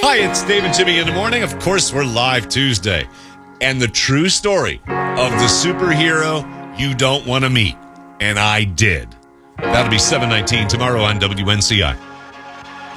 Hi, it's Dave and Jimmy in the morning. Of course, we're live Tuesday. And the true story of the superhero you don't want to meet. And I did. That'll be 7:19 tomorrow on WNCI.